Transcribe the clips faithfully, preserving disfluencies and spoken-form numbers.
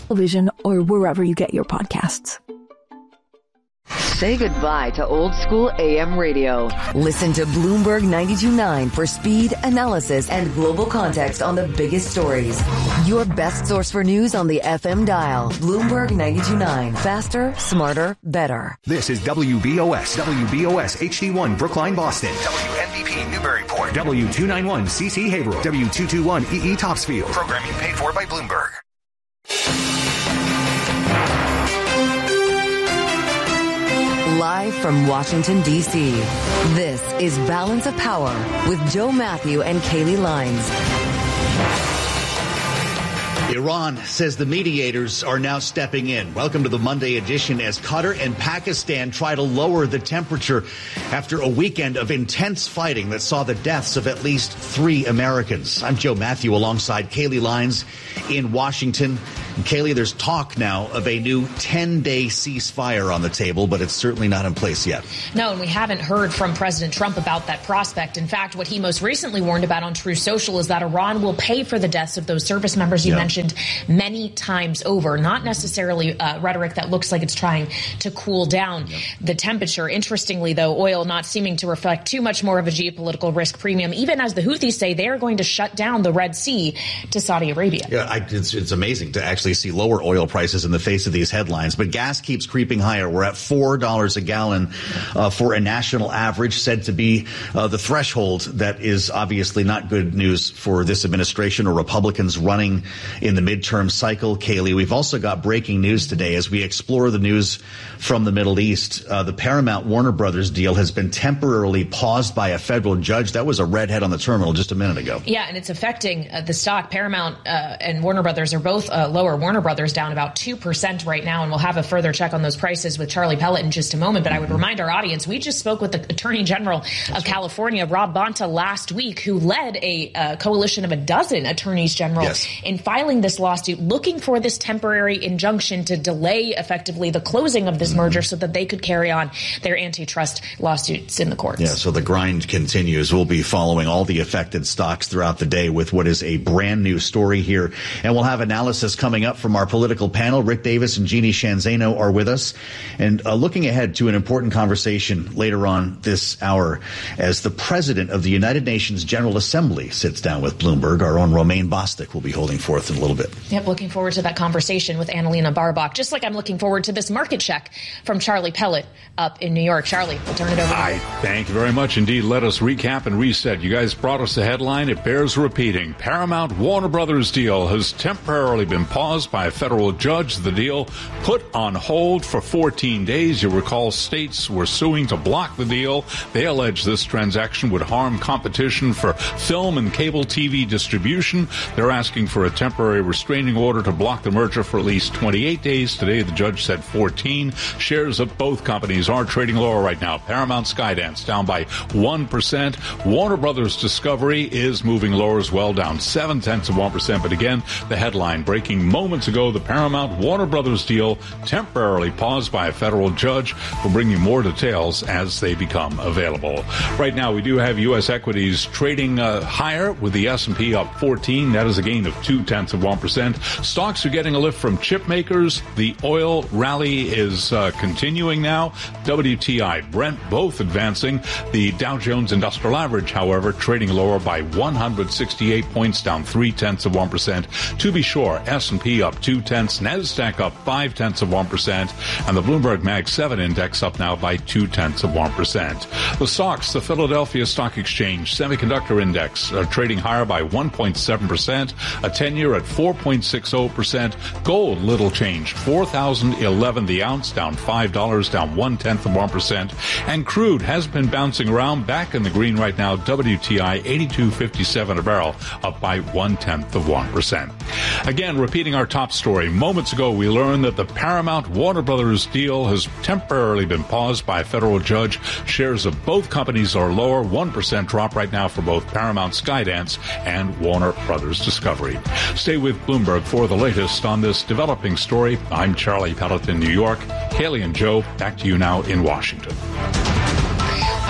television, or wherever you get your podcasts. Say goodbye to old school A M radio. Listen to Bloomberg ninety-two point nine for speed, analysis, and global context on the biggest stories. Your best source for news on the F M dial. Bloomberg ninety-two point nine. Faster, smarter, better. This is W B O S, W B O S H D one Brookline, Boston. W N B P Newburyport. W two ninety-one C C Haverhill. W two twenty-one E E Topsfield. Programming paid for by Bloomberg. Live from Washington, D C, this is Balance of Power with Joe Matthew and Kaylee Lines. Iran says the mediators are now stepping in. Welcome to the Monday edition as Qatar and Pakistan try to lower the temperature after a weekend of intense fighting that saw the deaths of at least three Americans. I'm Joe Matthew alongside Kaylee Lines in Washington. And Kaylee, there's talk now of a new ten-day ceasefire on the table, but it's certainly not in place yet. No, and we haven't heard from President Trump about that prospect. In fact, what he most recently warned about on True Social is that Iran will pay for the deaths of those service members you yeah. mentioned many times over. Not necessarily uh, rhetoric that looks like it's trying to cool down yeah. the temperature. Interestingly, though, oil not seeming to reflect too much more of a geopolitical risk premium, even as the Houthis say they are going to shut down the Red Sea to Saudi Arabia. Yeah, I, it's, it's amazing to actually see lower oil prices in the face of these headlines, but gas keeps creeping higher. We're at four dollars a gallon uh, for a national average, said to be uh, the threshold. That is obviously not good news for this administration or Republicans running in the midterm cycle. Kaylee, we've also got breaking news today as we explore the news from the Middle East. Uh, the Paramount Warner Brothers deal has been temporarily paused by a federal judge. That was a redhead on the terminal just a minute ago. Yeah, and it's affecting uh, the stock. Paramount uh, and Warner Brothers are both uh, lower. Warner Brothers down about two percent right now, and we'll have a further check on those prices with Charlie Pellet in just a moment. But I would remind our audience, we just spoke with the Attorney General That's of right. California, Rob Bonta, last week, who led a uh, coalition of a dozen attorneys general yes. in filing this lawsuit, looking for this temporary injunction to delay effectively the closing of this mm-hmm. merger so that they could carry on their antitrust lawsuits in the courts. Yeah, so the grind continues. We'll be following all the affected stocks throughout the day with what is a brand new story here. And we'll have analysis coming up from our political panel. Rick Davis and Jeannie Shanzano are with us. And uh, looking ahead to an important conversation later on this hour as the president of the United Nations General Assembly sits down with Bloomberg. Our own Romaine Bostick will be holding forth in a little bit. Yep, looking forward to that conversation with Annalena Baerbock, just like I'm looking forward to this market check from Charlie Pellet up in New York. Charlie, we'll turn it over to Hi, you. Thank you very much indeed. Let us recap and reset. You guys brought us a headline. It bears repeating. Paramount Warner Brothers deal has temporarily been paused by a federal judge. The deal put on hold for fourteen days. You recall states were suing to block the deal. They allege this transaction would harm competition for film and cable T V distribution. They're asking for a temporary restraining order to block the merger for at least twenty-eight days. Today, the judge said fourteen. Shares of both companies are trading lower right now. Paramount Skydance down by one percent. Warner Brothers Discovery is moving lower as well, down seven tenths of one percent. But again, the headline breaking moments ago, the Paramount Warner Brothers deal temporarily paused by a federal judge. We'll bring you more details as they become available. Right now, we do have U S equities trading uh, higher with the S and P up fourteen. That is a gain of two tenths of one percent. Stocks are getting a lift from chip makers. The oil rally is uh, continuing now. W T I, Brent both advancing. The Dow Jones Industrial Average, however, trading lower by one hundred sixty-eight points, down three tenths of one percent. To be sure, S and P up two tenths, NASDAQ up five tenths of one percent, and the Bloomberg Mag seven index up now by two tenths of one percent. The S O X, the Philadelphia Stock Exchange Semiconductor Index, are trading higher by one point seven percent, a ten-year at four point six zero percent. Gold, little change, four thousand eleven the ounce, down five dollars, down one tenth of one percent. And crude has been bouncing around, back in the green right now. W T I eighty-two fifty-seven a barrel, up by one tenth of one percent. Again, repeating our top story. Moments ago, we learned that the Paramount Warner Brothers deal has temporarily been paused by a federal judge. Shares of both companies are lower, one percent drop right now for both Paramount Skydance and Warner Brothers Discovery. Stay with Bloomberg for the latest on this developing story. I'm Charlie Pellet in New York. Haley and Joe, back to you now in Washington. All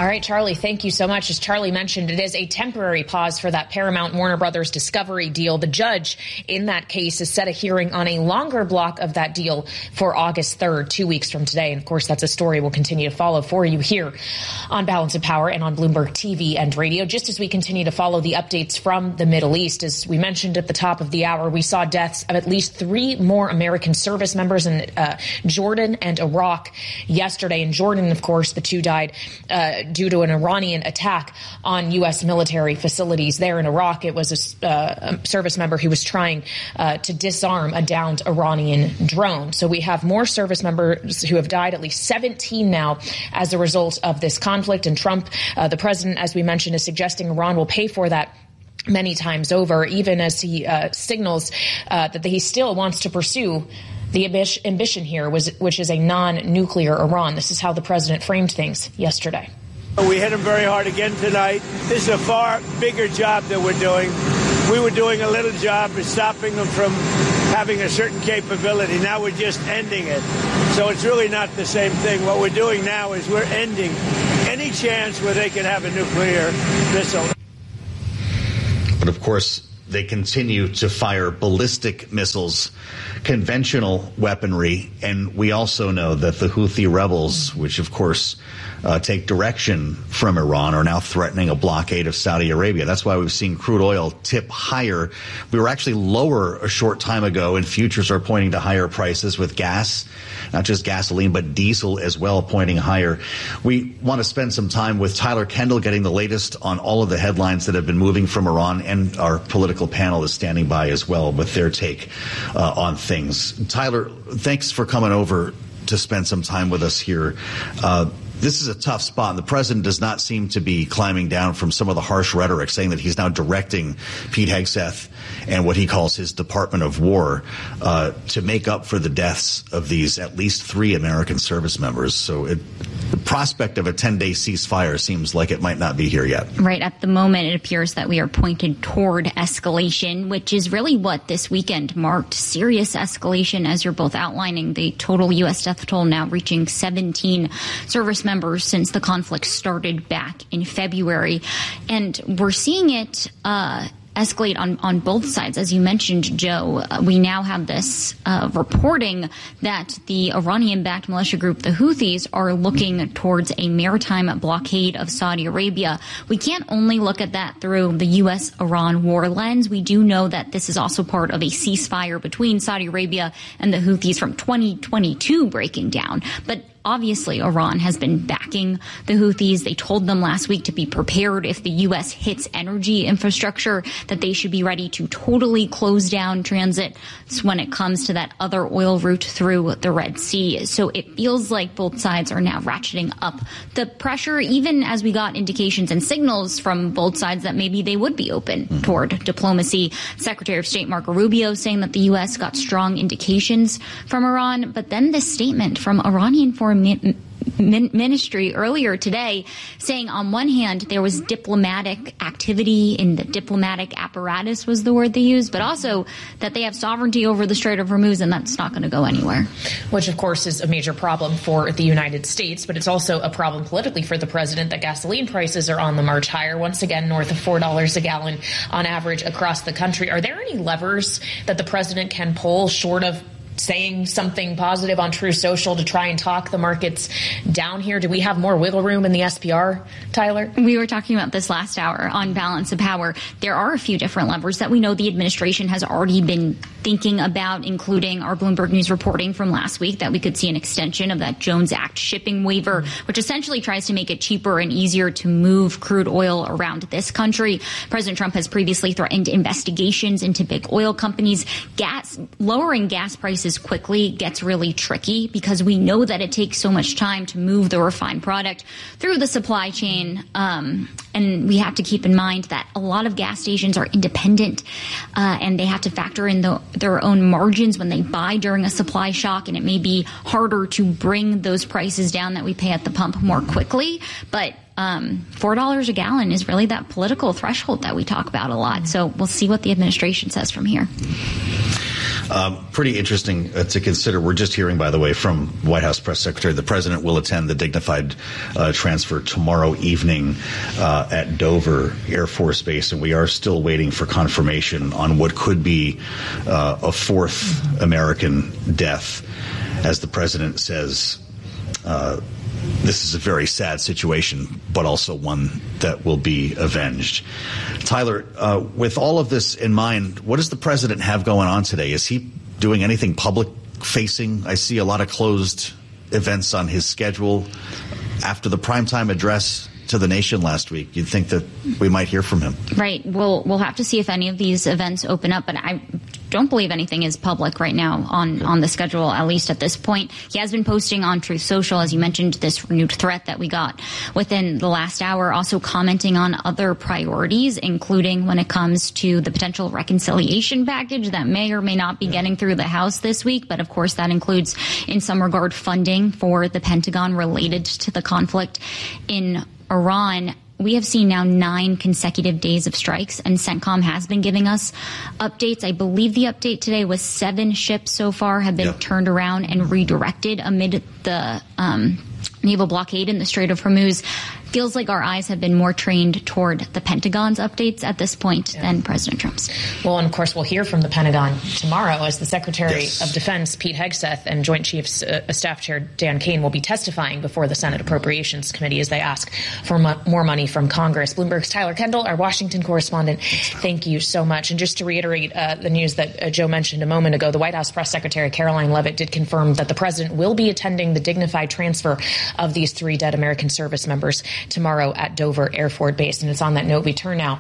All right, Charlie, thank you so much. As Charlie mentioned, it is a temporary pause for that Paramount Warner Brothers Discovery deal. The judge in that case has set a hearing on a longer block of that deal for August third, two weeks from today. And of course, that's a story we'll continue to follow for you here on Balance of Power and on Bloomberg T V and radio, just as we continue to follow the updates from the Middle East. As we mentioned at the top of the hour, we saw deaths of at least three more American service members in uh, Jordan and Iraq yesterday. In Jordan, of course, the two died uh, due to an Iranian attack on U S military facilities. There in Iraq, it was a, uh, a service member who was trying uh, to disarm a downed Iranian drone. So we have more service members who have died, at least seventeen now, as a result of this conflict. And Trump, uh, the president, as we mentioned, is suggesting Iran will pay for that many times over, even as he uh, signals uh, that he still wants to pursue the ambition here, was, which is a non-nuclear Iran. This is how the president framed things yesterday. We hit them very hard again tonight. This is a far bigger job that we're doing. We were doing a little job of stopping them from having a certain capability. Now we're just ending it. So it's really not the same thing. What we're doing now is we're ending any chance where they could have a nuclear missile. But of course, they continue to fire ballistic missiles, conventional weaponry, and we also know that the Houthi rebels, which of course uh, take direction from Iran, are now threatening a blockade of Saudi Arabia. That's why we've seen crude oil tip higher. We were actually lower a short time ago, and futures are pointing to higher prices with gas, not just gasoline, but diesel as well, pointing higher. We want to spend some time with Tyler Kendall, getting the latest on all of the headlines that have been moving from Iran, and our political panel is standing by as well with their take uh, on things. Tyler, thanks for coming over to spend some time with us here. Uh, This is a tough spot, and the president does not seem to be climbing down from some of the harsh rhetoric, saying that he's now directing Pete Hegseth and what he calls his Department of War uh, to make up for the deaths of these at least three American service members. So it, the prospect of a ten-day ceasefire seems like it might not be here yet. Right. At the moment, it appears that we are pointed toward escalation, which is really what this weekend marked. Serious escalation, as you're both outlining. The total U S death toll now reaching seventeen service members since the conflict started back in February. And we're seeing it uh escalate on, on both sides. As you mentioned, Joe, uh, we now have this uh, reporting that the Iranian-backed militia group, the Houthis, are looking towards a maritime blockade of Saudi Arabia. We can't only look at that through the U S Iran war lens. We do know that this is also part of a ceasefire between Saudi Arabia and the Houthis from twenty twenty-two breaking down. But obviously, Iran has been backing the Houthis. They told them last week to be prepared if the U S hits energy infrastructure, that they should be ready to totally close down transit when it comes to that other oil route through the Red Sea. So it feels like both sides are now ratcheting up the pressure, even as we got indications and signals from both sides that maybe they would be open mm-hmm. toward diplomacy. Secretary of State Marco Rubio saying that the U S got strong indications from Iran. But then this statement from Iranian Foreign Min- Min- Ministry earlier today saying on one hand there was diplomatic activity in the diplomatic apparatus was the word they used, but also that they have sovereignty over the Strait of Hormuz and that's not going to go anywhere. Which, of course, is a major problem for the United States, but it's also a problem politically for the president that gasoline prices are on the march higher, once again north of four dollars a gallon on average across the country. Are there any levers that the president can pull short of saying something positive on Truth Social to try and talk the markets down here? Do we have more wiggle room in the S P R, Tyler? We were talking about this last hour on Balance of Power. There are a few different levers that we know the administration has already been thinking about, including our Bloomberg News reporting from last week that we could see an extension of that Jones Act shipping waiver, which essentially tries to make it cheaper and easier to move crude oil around this country. President Trump has previously threatened investigations into big oil companies. Gas, lowering gas prices quickly gets really tricky because we know that it takes so much time to move the refined product through the supply chain. Um, and we have to keep in mind that a lot of gas stations are independent uh, and they have to factor in the, their own margins when they buy during a supply shock. And it may be harder to bring those prices down that we pay at the pump more quickly. But Um, four dollars a gallon is really that political threshold that we talk about a lot. So we'll see what the administration says from here. Um, pretty interesting uh, to consider. We're just hearing, by the way, from White House Press Secretary, the president will attend the dignified uh, transfer tomorrow evening uh, at Dover Air Force Base, and we are still waiting for confirmation on what could be uh, a fourth American death. As the president says, uh, this is a very sad situation, but also one that will be avenged. Tyler, uh, with all of this in mind, what does the president have going on today? Is he doing anything public-facing? I see a lot of closed events on his schedule. After the primetime address to the nation last week, you'd think that we might hear from him. Right. We'll, we'll have to see if any of these events open up, but I don't believe anything is public right now on, on the schedule, at least at this point. He has been posting on Truth Social, as you mentioned, this renewed threat that we got within the last hour, also commenting on other priorities, including when it comes to the potential reconciliation package that may or may not be getting through the House this week. But of course, that includes, in some regard, funding for the Pentagon related to the conflict in Iran. We have seen now nine consecutive days of strikes, and CENTCOM has been giving us updates. I believe the update today was seven ships so far have been yeah. turned around and redirected amid the um, naval blockade in the Strait of Hormuz. Feels like our eyes have been more trained toward the Pentagon's updates at this point yeah. than President Trump's. Well, and of course, we'll hear from the Pentagon tomorrow as the Secretary yes. of Defense, Pete Hegseth, and Joint Chiefs uh, Staff Chair Dan Kane will be testifying before the Senate Appropriations Committee as they ask for mo- more money from Congress. Bloomberg's Tyler Kendall, our Washington correspondent, thank you so much. And just to reiterate uh, the news that uh, Joe mentioned a moment ago, the White House Press Secretary Caroline Leavitt did confirm that the president will be attending the dignified transfer of these three dead American service members tomorrow at Dover Air Force Base. And it's on that note we turn now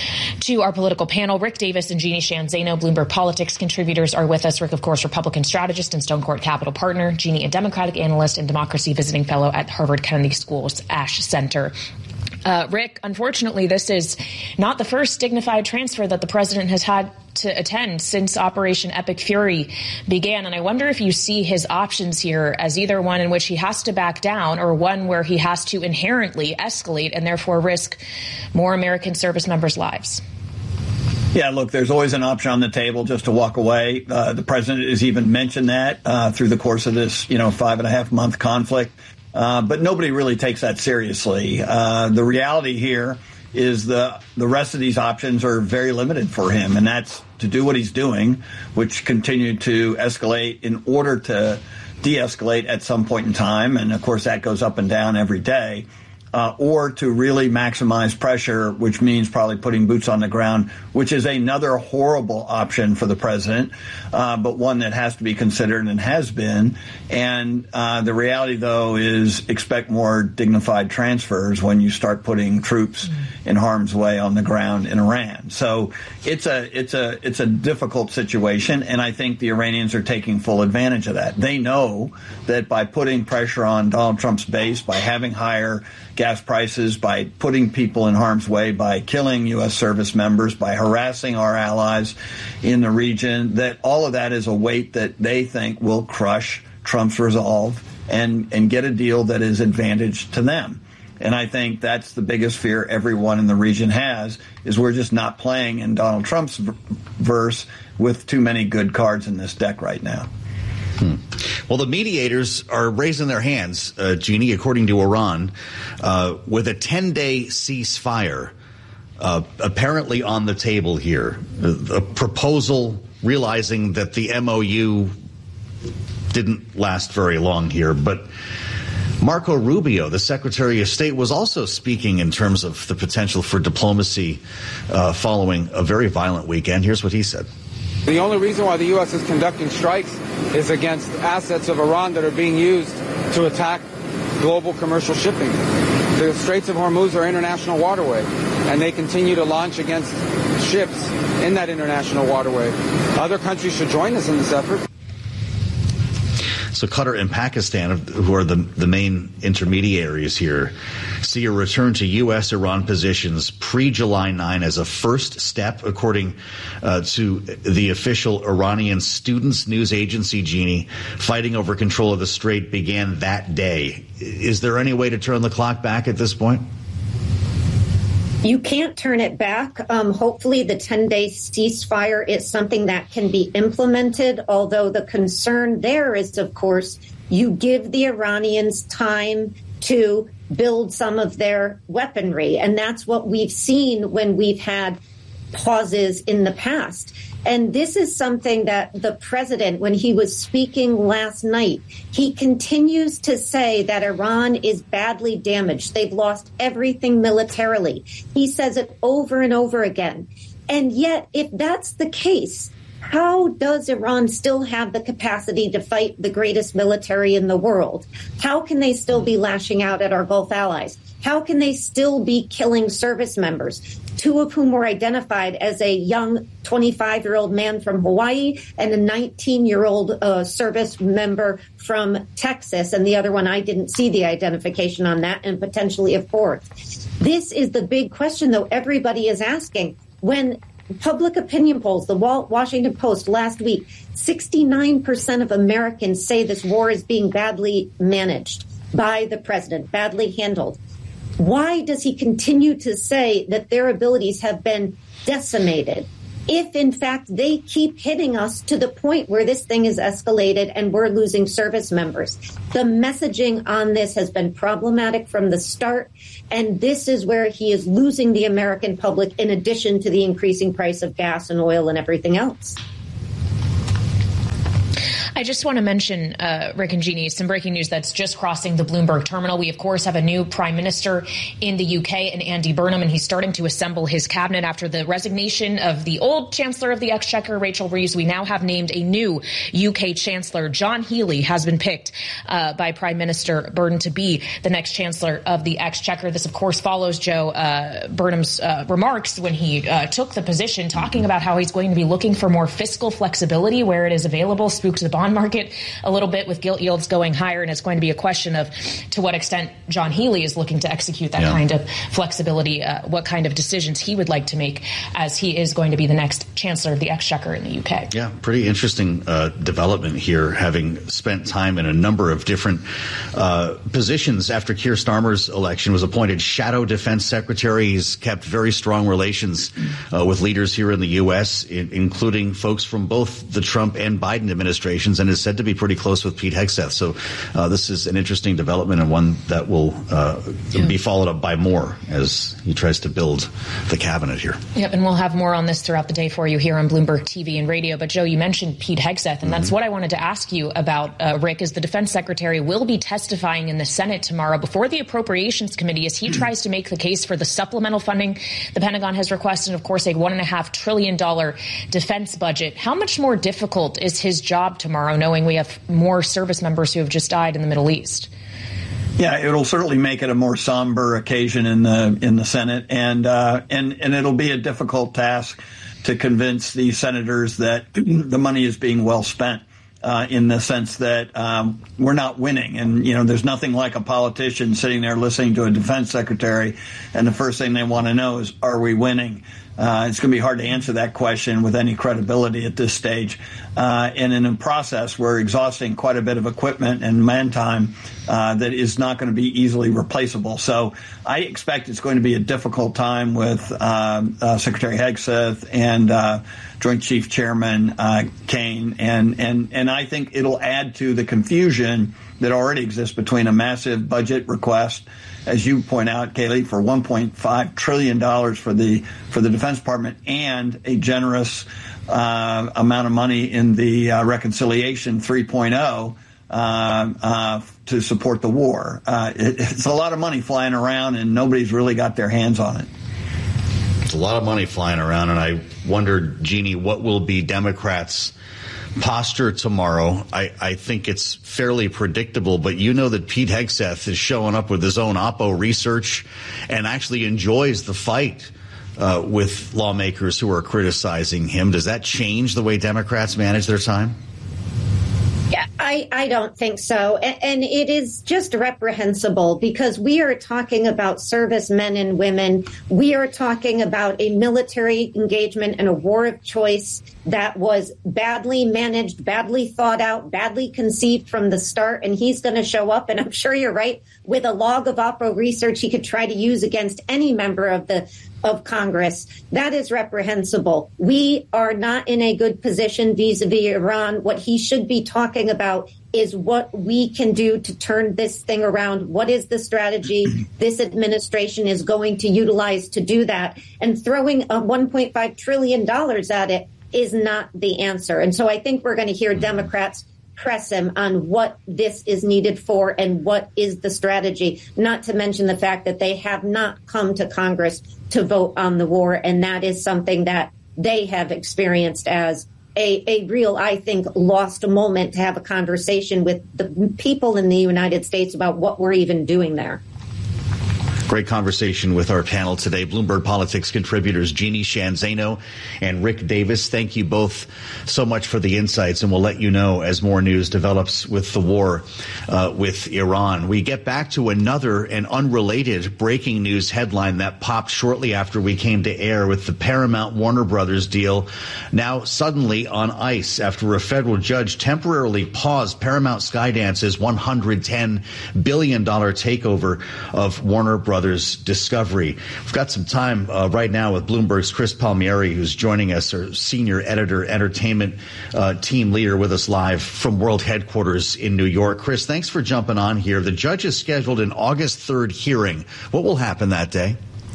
to our political panel. Rick Davis and Jeannie Sheehan Zaino, Bloomberg Politics contributors, are with us. Rick, of course, Republican strategist and Stone Court Capital partner. Jeannie, a Democratic analyst and democracy visiting fellow at Harvard Kennedy School's Ash Center. Uh, Rick, unfortunately, this is not the first dignified transfer that the president has had to attend since Operation Epic Fury began. And I wonder if you see his options here as either one in which he has to back down or one where he has to inherently escalate and therefore risk more American service members' lives. Yeah, look, there's always an option on the table just to walk away. Uh, the president has even mentioned that uh, through the course of this, you know, five and a half month conflict. Uh, but nobody really takes that seriously. Uh, the reality here is the the rest of these options are very limited for him, and that's to do what he's doing, which continue to escalate in order to de-escalate at some point in time. And, of course, that goes up and down every day. Uh, or to really maximize pressure, which means probably putting boots on the ground, which is another horrible option for the president, uh, but one that has to be considered and has been. And uh, the reality, though, is expect more dignified transfers when you start putting troops mm-hmm. in harm's way on the ground in Iran. So it's a it's a it's a difficult situation, and I think the Iranians are taking full advantage of that. They know that by putting pressure on Donald Trump's base, by having higher gas prices, by putting people in harm's way, by killing U S service members, by harassing our allies in the region, that all of that is a weight that they think will crush Trump's resolve and, and get a deal that is advantage to them. And I think that's the biggest fear everyone in the region has, is we're just not playing in Donald Trump's verse with too many good cards in this deck right now. Hmm. Well, the mediators are raising their hands, uh, Jeannie, according to Iran, uh, with a ten-day ceasefire uh, apparently on the table here. A, a proposal realizing that the M O U didn't last very long here. But Marco Rubio, the Secretary of State, was also speaking in terms of the potential for diplomacy uh, following a very violent weekend. Here's what he said. The only reason why the U S is conducting strikes is against assets of Iran that are being used to attack global commercial shipping. The Straits of Hormuz are international waterway, and they continue to launch against ships in that international waterway. Other countries should join us in this effort. So Qatar and Pakistan, who are the, the main intermediaries here, see a return to U S Iran positions pre-July ninth as a first step, according uh, to the official Iranian Students News Agency, Jeannie. Fighting over control of the Strait began that day. Is there any way to turn the clock back at this point? You can't turn it back. Um, hopefully the ten-day ceasefire is something that can be implemented, although the concern there is, of course, you give the Iranians time to build some of their weaponry. And that's what we've seen when we've had pauses in the past. And this is something that the president, when he was speaking last night, he continues to say that Iran is badly damaged. They've lost everything militarily. He says it over and over again. And yet, if that's the case, how does Iran still have the capacity to fight the greatest military in the world? How can they still be lashing out at our Gulf allies? How can they still be killing service members, two of whom were identified as a young twenty-five-year-old man from Hawaii and a nineteen-year-old uh, service member from Texas, and the other one, I didn't see the identification on that, and potentially a fourth. This is the big question, though, everybody is asking. When public opinion polls, the Washington Post last week, sixty-nine percent of Americans say this war is being badly managed by the president, badly handled. Why does he continue to say that their abilities have been decimated if, in fact, they keep hitting us to the point where this thing is escalated and we're losing service members? The messaging on this has been problematic from the start, and this is where he is losing the American public in addition to the increasing price of gas and oil and everything else. I just want to mention, uh, Rick and Jeannie, some breaking news that's just crossing the Bloomberg terminal. We, of course, have a new prime minister in the U K, and Andy Burnham, and he's starting to assemble his cabinet after the resignation of the old Chancellor of the Exchequer, Rachel Reeves. We now have named a new U K Chancellor. John Healey has been picked uh, by Prime Minister Burnham to be the next Chancellor of the Exchequer. This, of course, follows Joe uh, Burnham's uh, remarks when he uh, took the position, talking about how he's going to be looking for more fiscal flexibility where it is available, spooked the bond market a little bit with gilt yields going higher. And it's going to be a question of to what extent John Healey is looking to execute that yeah. kind of flexibility, uh, what kind of decisions he would like to make as he is going to be the next Chancellor of the Exchequer in the U K. Yeah, pretty interesting uh, development here, having spent time in a number of different uh, positions after Keir Starmer's election, was appointed Shadow Defense Secretary. He's kept very strong relations uh, with leaders here in the U S, in, including folks from both the Trump and Biden administrations, and is said to be pretty close with Pete Hegseth. So uh, this is an interesting development, and one that will uh, yeah. be followed up by more as he tries to build the cabinet here. Yep, and we'll have more on this throughout the day for you here on Bloomberg T V and radio. But, Joe, you mentioned Pete Hegseth, and mm-hmm. that's what I wanted to ask you about, uh, Rick, is the defense secretary will be testifying in the Senate tomorrow before the Appropriations Committee as he tries to make the case for the supplemental funding the Pentagon has requested, of course, a one point five trillion dollars defense budget. How much more difficult is his job tomorrow, knowing we have more service members who have just died in the Middle East? Yeah, it'll certainly make it a more somber occasion in the in the Senate, and uh, and and it'll be a difficult task to convince the senators that the money is being well spent. Uh, in the sense that um, we're not winning. And, you know, there's nothing like a politician sitting there listening to a defense secretary, and the first thing they want to know is, are we winning? Uh, it's going to be hard to answer that question with any credibility at this stage. Uh, and in a process, we're exhausting quite a bit of equipment and man time uh, that is not going to be easily replaceable. So I expect it's going to be a difficult time with uh, uh, Secretary Hegseth and uh, Joint Chief Chairman uh, Kaine. And, and, and I think it'll add to the confusion that already exists between a massive budget request, as you point out, Kayleigh, for one point five trillion dollars for the for the Defense Department, and a generous uh, amount of money in the uh, Reconciliation three point oh uh, uh, to support the war. Uh, it, it's a lot of money flying around, and nobody's really got their hands on it. It's a lot of money flying around, and I wondered, Jeannie, what will be Democrats' posture tomorrow? I, I think it's fairly predictable, but you know that Pete Hegseth is showing up with his own Oppo research and actually enjoys the fight uh, with lawmakers who are criticizing him. Does that change the way Democrats manage their time? Yeah, I, I don't think so. And, and it is just reprehensible, because we are talking about servicemen and women. We are talking about a military engagement and a war of choice that was badly managed, badly thought out, badly conceived from the start. And he's going to show up, and I'm sure you're right, with a log of Oppo research he could try to use against any member of the of Congress. That is reprehensible. We are not in a good position vis-a-vis Iran. What he should be talking about is what we can do to turn this thing around. What is the strategy this administration is going to utilize to do that? And throwing a one point five trillion dollars at it is not the answer. And so I think we're going to hear Democrats press him on what this is needed for and what is the strategy, not to mention the fact that they have not come to Congress to vote on the war. And that is something that they have experienced as a, a real, I think, lost moment to have a conversation with the people in the United States about what we're even doing there. Great conversation with our panel today. Bloomberg Politics contributors Jeannie Sheehan Zaino and Rick Davis. Thank you both so much for the insights, and we'll let you know as more news develops with the war uh, with Iran. We get back to another and unrelated breaking news headline that popped shortly after we came to air with the Paramount Warner Brothers deal now suddenly on ice after a federal judge temporarily paused Paramount Skydance's one hundred ten billion dollars takeover of Warner Brothers Discovery. We've got some time uh, right now with Bloomberg's Chris Palmieri, who's joining us, our senior editor, entertainment uh, team leader, with us live from World Headquarters in New York. Chris, thanks for jumping on here. The judge has scheduled an August third hearing. What will happen that day?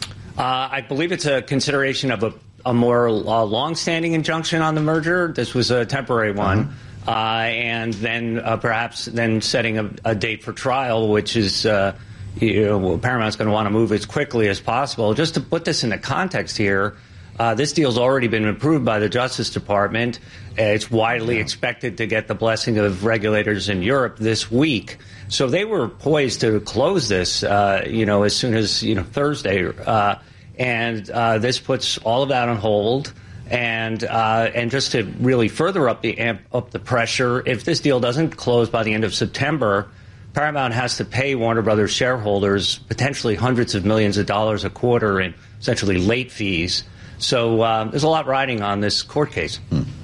Uh, I believe it's a consideration of a, a more uh, long-standing injunction on the merger. This was a temporary one. Uh-huh. Uh, and then uh, perhaps then setting a, a date for trial, which is uh, You know, Paramount's going to want to move as quickly as possible. Just to put this into context here, uh, this deal's already been approved by the Justice Department. It's widely expected to get the blessing of regulators in Europe this week. So they were poised to close this, uh, you know, as soon as, you know, Thursday. Uh, and uh, this puts all of that on hold. And uh, and just to really further up the amp, up the pressure, if this deal doesn't close by the end of September, Paramount has to pay Warner Brothers shareholders potentially hundreds of millions of dollars a quarter in essentially late fees. So uh, there's a lot riding on this court case.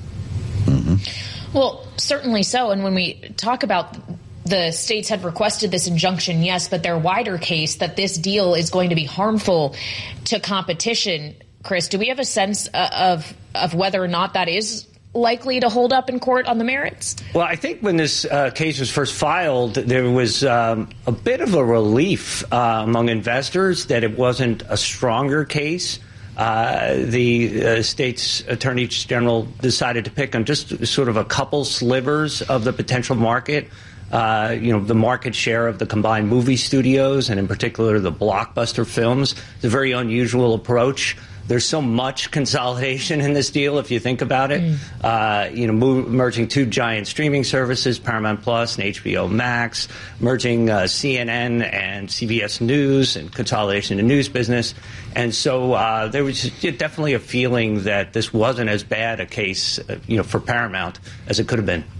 Mm-hmm. Well, certainly so. And when we talk about the states had requested this injunction, yes, but their wider case that this deal is going to be harmful to competition. Chris, do we have a sense of of whether or not that is likely to hold up in court on the merits? Well, I think when this uh, case was first filed, there was um, a bit of a relief uh, among investors that it wasn't a stronger case. Uh, the uh, state's attorney general decided to pick on just sort of a couple slivers of the potential market. Uh, you know, the market share of the combined movie studios, and in particular the blockbuster films. It's a very unusual approach. There's so much consolidation in this deal, if you think about it. Mm. Uh, you know, move, merging two giant streaming services, Paramount Plus and H B O Max, merging uh, C N N and C B S News, and consolidation in the news business. And so uh, there was definitely a feeling that this wasn't as bad a case, uh, you know, for Paramount as it could have been.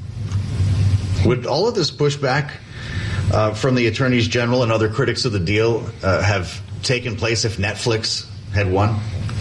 Would all of this pushback uh, from the attorneys general and other critics of the deal uh, have taken place if Netflix had won?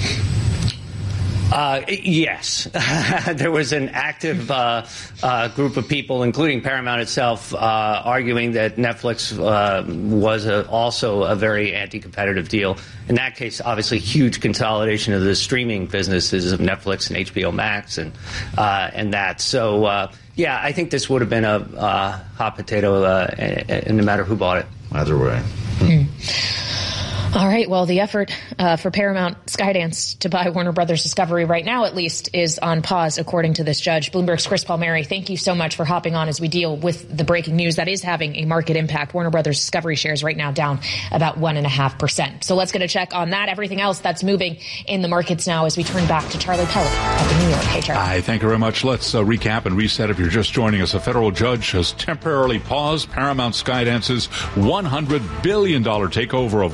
Uh, yes. There was an active uh, uh, group of people, including Paramount itself, uh, arguing that Netflix uh, was a, also a very anti-competitive deal. In that case, obviously, huge consolidation of the streaming businesses of Netflix and H B O Max and uh, and that. So, uh, yeah, I think this would have been a uh, hot potato, uh, no matter who bought it. Either way. Mm. All right. Well, the effort uh, for Paramount Skydance to buy Warner Brothers Discovery right now, at least, is on pause, according to this judge. Bloomberg's Chris Palmieri, thank you so much for hopping on as we deal with the breaking news that is having a market impact. Warner Brothers Discovery shares right now down about one and a half percent. So let's get a check on that. Everything else that's moving in the markets now as we turn back to Charlie Pellet up in New York. Hey, Charlie. Hi. Thank you very much. Let's uh, recap and reset. If you're just joining us, a federal judge has temporarily paused Paramount Skydance's one hundred billion dollars takeover of Warner Brothers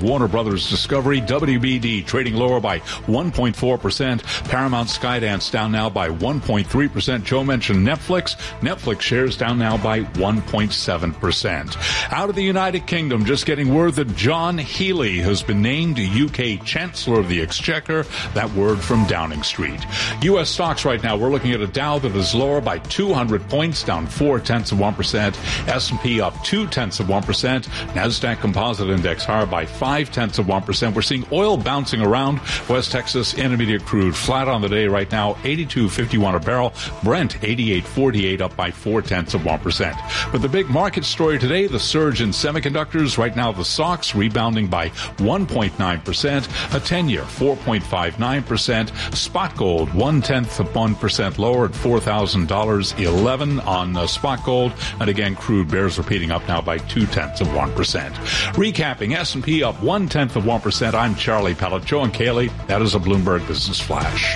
Brothers Discovery, W B D trading lower by one point four percent. Paramount Skydance down now by one point three percent. Joe mentioned Netflix. Netflix shares down now by one point seven percent. Out of the United Kingdom, just getting word that John Healey has been named U K Chancellor of the Exchequer. That word from Downing Street. U S stocks right now, we're looking at a Dow that is lower by two hundred points, down four tenths of one percent. S and P up two tenths of one percent. NASDAQ Composite Index higher by five tenths of one percent. We're seeing oil bouncing around. West Texas Intermediate crude flat on the day right now, eighty-two fifty-one a barrel. Brent eighty-eight forty-eight up by four tenths of one percent. But the big market story today, the surge in semiconductors. Right now, the S O X rebounding by one point nine percent. A ten-year four point five nine percent. Spot gold one tenth of one percent lower at four thousand eleven on uh, spot gold. And again, crude bears repeating up now by two tenths of one percent. Recapping, S and P up one tenth of one percent. I'm Charlie Pellet. Joe and Kaylee, that is a Bloomberg Business Flash.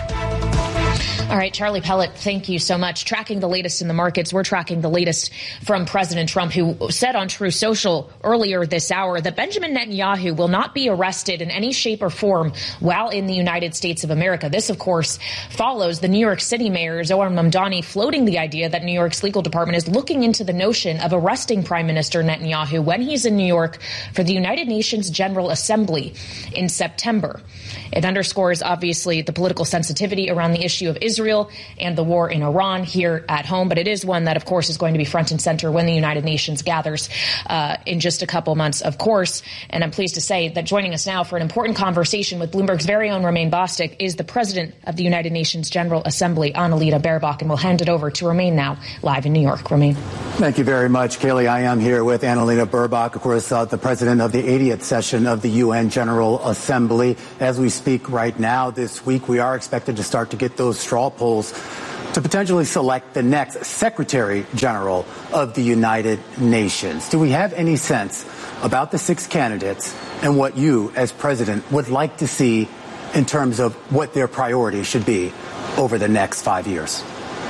All right, Charlie Pellet, thank you so much. Tracking the latest in the markets, we're tracking the latest from President Trump, who said on True Social earlier this hour that Benjamin Netanyahu will not be arrested in any shape or form while in the United States of America. This, of course, follows the New York City Mayor Zohar Mamdani floating the idea that New York's legal department is looking into the notion of arresting Prime Minister Netanyahu when he's in New York for the United Nations General Assembly in September. It underscores, obviously, the political sensitivity around the issue of Israel and the war in Iran here at home. But it is one that, of course, is going to be front and center when the United Nations gathers uh, in just a couple months, of course. And I'm pleased to say that joining us now for an important conversation with Bloomberg's very own Romain Bostic is the president of the United Nations General Assembly, Annalena Baerbock. And we'll hand it over to Romain now, live in New York. Romain. Thank you very much, Kaylee. I am here with Annalena Baerbock, of course, uh, the president of the eightieth session of the U N General Assembly. As we speak right now, this week, we are expected to start to get those straw polls to potentially select the next Secretary General of the United Nations. Do we have any sense about the six candidates and what you, as president, would like to see in terms of what their priorities should be over the next five years?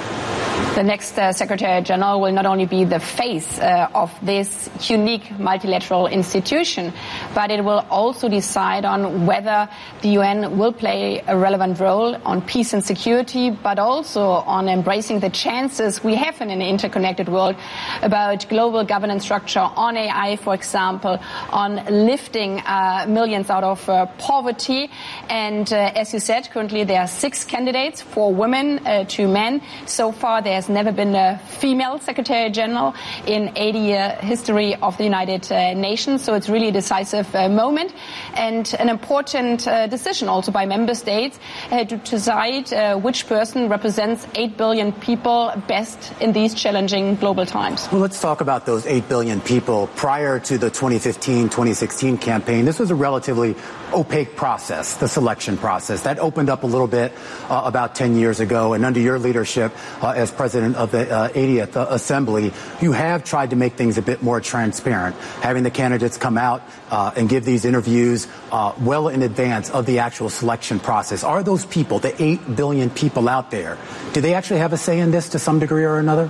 The next uh, Secretary General will not only be the face uh, of this unique multilateral institution, but it will also decide on whether the U N will play a relevant role on peace and security, but also on embracing the chances we have in an interconnected world about global governance structure, on A I, for example, on lifting uh, millions out of uh, poverty. And uh, as you said, currently there are six candidates, four women, uh, two men. So far, there has never been a female Secretary General in eighty-year history of the United uh, Nations. So it's really a decisive uh, moment and an important uh, decision also by member states uh, to decide uh, which person represents eight billion people best in these challenging global times. Well, let's talk about those eight billion people. Prior to the twenty fifteen twenty sixteen campaign, this was a relatively opaque process, the selection process. That opened up a little bit uh, about ten years ago. And under your leadership uh, as president of the uh, eightieth Assembly, you have tried to make things a bit more transparent, having the candidates come out uh, and give these interviews uh, well in advance of the actual selection process. Are those people, the eight billion people out there, do they actually have a say in this to some degree or another?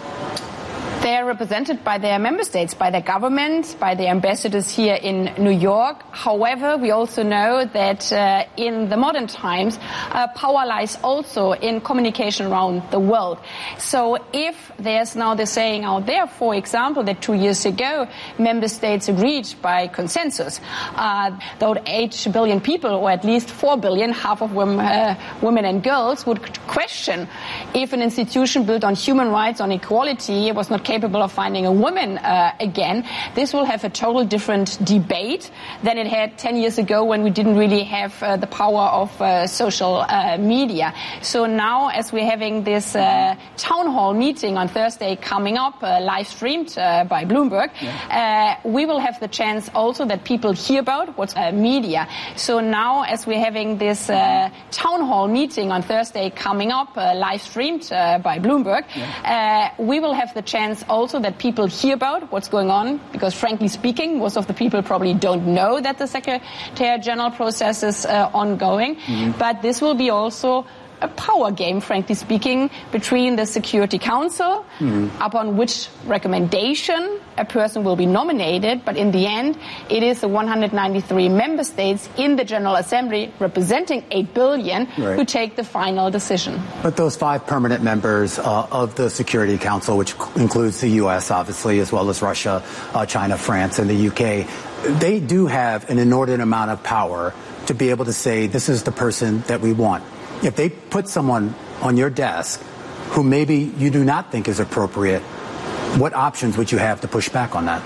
They are represented by their member states, by their governments, by the ambassadors here in New York. However, we also know that uh, in the modern times, uh, power lies also in communication around the world. So if there's now the saying out there, for example, that two years ago, member states agreed by consensus uh, that eight billion people, or at least four billion, half of women, uh, women and girls, would question if an institution built on human rights, on equality, was not capable of finding a woman uh, again, this will have a total different debate than it had ten years ago when we didn't really have uh, the power of uh, social uh, media. So now, as we're having this uh, town hall meeting on Thursday coming up, uh, live streamed uh, by Bloomberg, yeah. uh, we will have the chance also that people hear about what's uh, media. So now, as we're having this uh, town hall meeting on Thursday coming up, uh, live streamed uh, by Bloomberg, yeah. uh, we will have the chance also that people hear about what's going on, because frankly speaking, most of the people probably don't know that the Secretary General process is uh, ongoing. Mm-hmm. But this will be also a power game, frankly speaking, between the Security Council, mm. upon which recommendation a person will be nominated. But in the end, it is the one hundred ninety-three member states in the General Assembly representing eight billion right. who take the final decision. But those five permanent members uh, of the Security Council, which includes the U S, obviously, as well as Russia, uh, China, France, and the U K, they do have an inordinate amount of power to be able to say, this is the person that we want. If they put someone on your desk who maybe you do not think is appropriate, what options would you have to push back on that?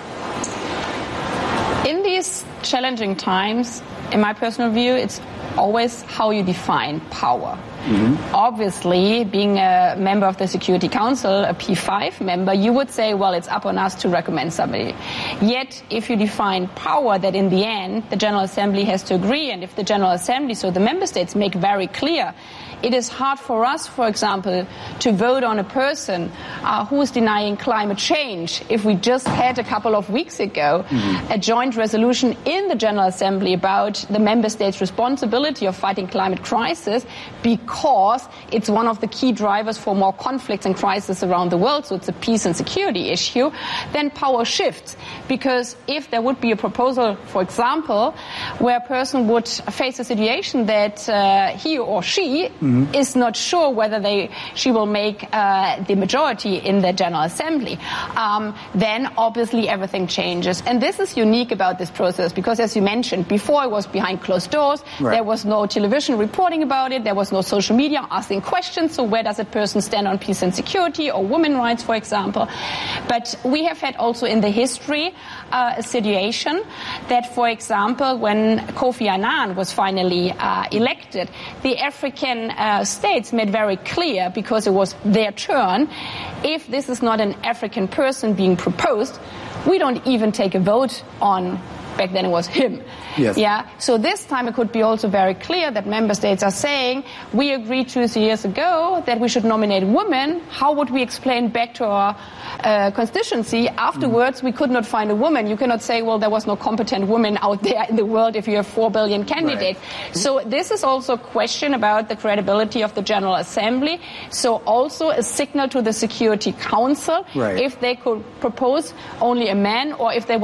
In these challenging times, in my personal view, it's always how you define power. Mm-hmm. Obviously, being a member of the Security Council, a P five member, you would say, well, it's up on us to recommend somebody. Yet, if you define power, that in the end, the General Assembly has to agree, and if the General Assembly, so the member states, make very clear, it is hard for us, for example, to vote on a person uh, who is denying climate change. If we just had a couple of weeks ago mm-hmm. a joint resolution in the General Assembly about the member states' responsibility of fighting climate crisis, because it's one of the key drivers for more conflicts and crises around the world, so it's a peace and security issue, then power shifts. Because if there would be a proposal, for example, where a person would face a situation that uh, he or she mm-hmm. is not sure whether they she will make uh, the majority in the General Assembly, um, then obviously everything changes. And this is unique about this process because, as you mentioned, before it was behind closed doors, right. there was no television reporting about it, there was no social media asking questions, so where does a person stand on peace and security or women's rights, for example. But we have had also in the history uh, a situation that, for example, when Kofi Annan was finally uh, elected, the African uh, states made very clear, because it was their turn, if this is not an African person being proposed, we don't even take a vote on. Back then it was him. Yes. Yeah. So this time it could be also very clear that member states are saying, we agreed two years ago that we should nominate women. How would we explain back to our uh, constituency afterwards mm. we could not find a woman? You cannot say, well, there was no competent woman out there in the world if you have four billion candidates. Right. So this is also a question about the credibility of the General Assembly. So also a signal to the Security Council right. if they could propose only a man, or if they would